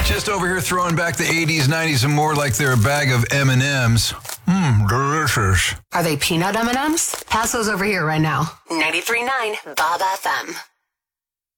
Just over here throwing back the 80s, 90s, and more like they're a bag of M&Ms. Delicious. Are they peanut M&Ms? Pass those over here right now. 93.9 Bob FM.